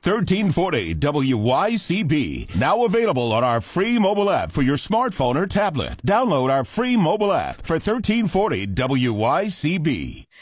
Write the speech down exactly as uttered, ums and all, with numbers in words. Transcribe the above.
thirteen forty W Y C B. Now available on our free mobile app for your smartphone or tablet. Download our free mobile app for thirteen forty W Y C B.